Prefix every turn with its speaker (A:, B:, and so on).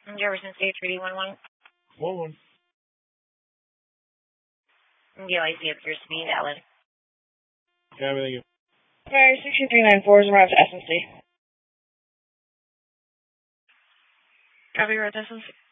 A: Jefferson State 3D11.
B: 1-1.
A: DLIC appears to be valid.
B: Copy, thank you.
C: Alright, 16394 is around to SMC.
A: Copy, route to SMC.